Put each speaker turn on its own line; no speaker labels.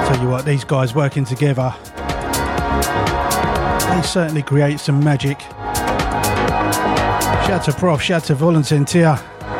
Tell you what, these guys working together, they certainly create some magic. Shout to Prof, shout to Volunteer.